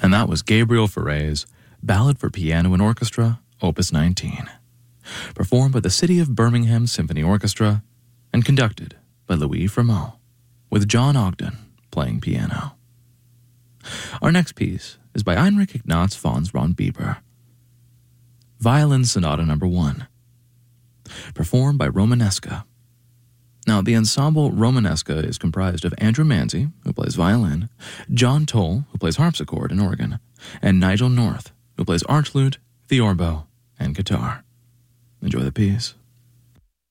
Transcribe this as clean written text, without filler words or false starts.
And that was Gabriel Fauré's Ballad for Piano and Orchestra, Opus 19, performed by the City of Birmingham Symphony Orchestra and conducted by Louis Fremeau, with John Ogden playing piano. Our next piece is by Heinrich Ignaz Franz von Bieber, Violin Sonata No. 1, performed by Romanesca. Now, the ensemble Romanesca is comprised of Andrew Manzi, who plays violin, John Toll, who plays harpsichord and organ, and Nigel North, who plays archlute, theorbo, and guitar. Enjoy the piece.